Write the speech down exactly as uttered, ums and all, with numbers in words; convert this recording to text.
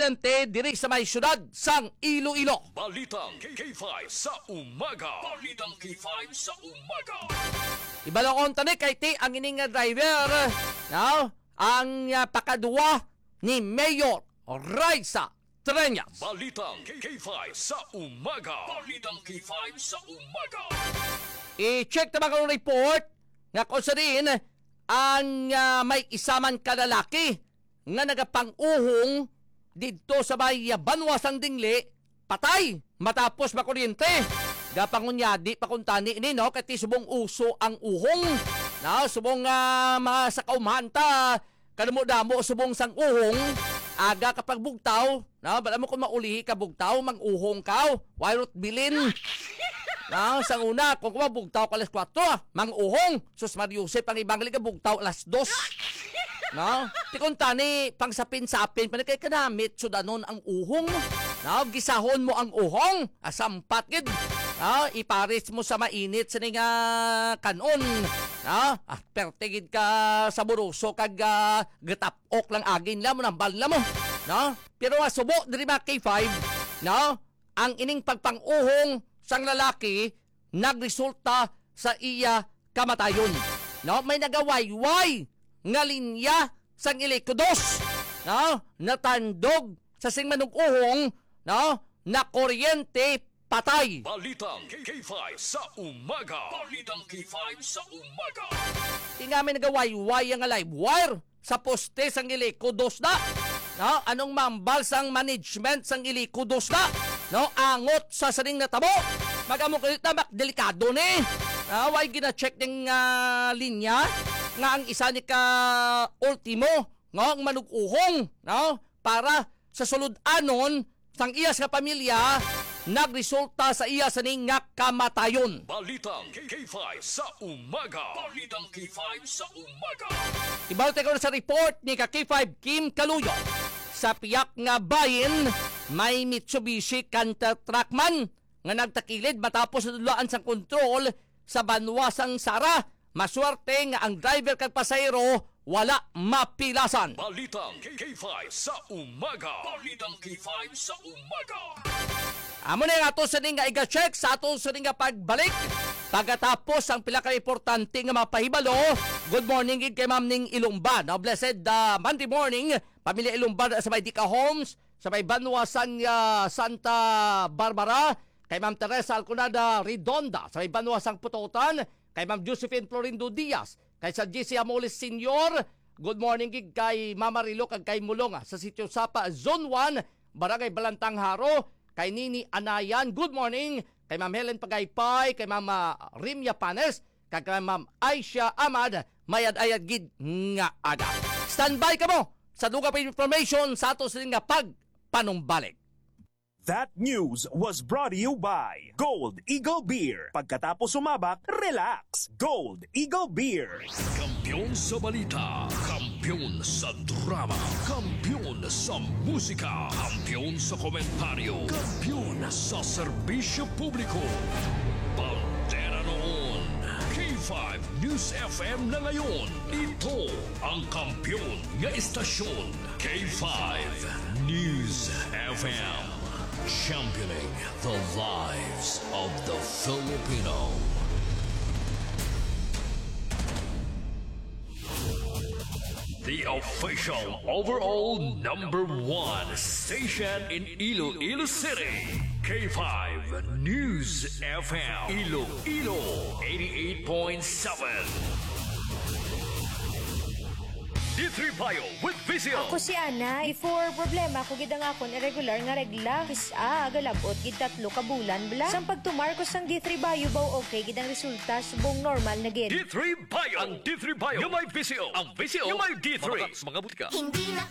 kuryente diri sa may syudad sang Iloilo. Balitang K five sa umaga. Balitang K five sa umaga. Ibalong tani kay ti ang ining nga driver, no? Ang uh, pakadua ni Mayor Raisa Treñas. Balitang K five sa umaga. Balitang K five sa umaga. I-check naman kong report nga kung sa rin ang uh, may isaman kalalaki nga nagapang-uhong dito sa may uh, Banwasang Dingli, patay matapos makuryente. Gapangunyadi pakuntani ini no kati subong uso ang uhong. Na subong uh, mga sakaumanta kadamo-damo subong sang uhong aga kapag bugtaw, na bala mo kung maulihi ka bugtaw mang-uhong ka, why not bilin? Na sang una kung kumabugtaw ka alas kwatro, mang-uhong. Sus Mariusep ang ibang ka bugtaw alas dos. No? Ti kuntani pang sapin-sapin pa kay kanamit sudanon ang uhong. No? Gisahon mo ang uhong, asampat gid. No? Iparis mo sa mainit sa nga kanon. No? Ah, pertigid ka sa buruso kag uh, gatapok lang agin lang mo nang bala mo. No? Pero uh, subo diri ba K five, no? Ang ining pagpang-uhong sang lalaki nagresulta sa iya kamatayon. No? May nagawayway nga linya sang ilikodos, no? Natandog sa sing manug-uhong, no? Na kuryente patay. Balitang K five sa umaga. Balitang K five sa umaga. Tinga may nagawayway ang live wire sa poste sang ilikodos na. No? Anong mambal sang management sang ilikodos na? No? Angot sa saning natabo. Magamo kayo tamak delikado ni. No? Why gina-check ng uh, linya nga ang isa ni ka ultimo nga ang manug-uhong, no? Para sa sulod anon sang iya sa pamilya nagresulta sa iya sa ning nga kamatayon. Balitang K five sa umaga. Balitang K five sa umaga. Ibalte ko sa report ni ka K five Kim Kaluyo. Sa piyak nga bayin, may Mitsubishi Canter Truckman nga nagtakilid matapos dulaan sang kontrol sa Banwasang Sara. Maswerte nga ang driver kag pasahero wala mapilasan. Balitang K five sa umaga. Balitang K five sa umaga. Amo na nga ato sa nga iga-check sa ato sa nga pagbalik. Pagkatapos ang pila ka importante nga mapahibalo. Good morning gid kay Ma'am Ning Ilumban. No, blessed uh, Monday morning. Pamilya Ilumban sa may Dika Homes, sa may Banwasan uh, Santa Barbara. Kay Ma'am Teresa Alconada Redonda, sa may Banwasang Putotan. Kay Ma'am Josephine Florindo Diaz. Kay sa J C Amoles Senior. Good morning gid kay Mama Rilo kag kay Mulonga sa Sitio Sapa Zone one, Barangay Balantang Haro. Kay Nini Anayan, good morning. Kay Ma'am Helen Pagaypay, kay Ma'am Rimya Panes, kay kay Ma'am Aisha Amad, mayad-ayad gid nga aga. Standby ka mo sa duga pa information sa ato sa nga pagpanumbalik. That news was brought to you by Gold Eagle Beer. Pagkatapos sumabak, relax. Gold Eagle Beer. Kampiyon sa balita, kampiyon sa drama, kampiyon sa musika, kampiyon sa komentaryo, kampiyon sa serbisyo publiko. Pantera noon, K five News F M na ngayon. Ito ang kampiyon nga istasyon, K five News F M. Championing the lives of the Filipino. The official overall number one station in Iloilo City. K five News F M. Iloilo eighty-eight point seven. D three Bio with Vizio. Ako si Ana. Before problema ko gid ang akon irregular nga regla. Kisa agalabot gid tatlo ka bulan bla. Sang pagtumar ko sang D three Bio baw okay gid ang resulta subong normal na gid. D three Bio. Ang D three Bio. Yung may Vizio. Ang Vizio. Yung may D three. Mga butika. Hindi na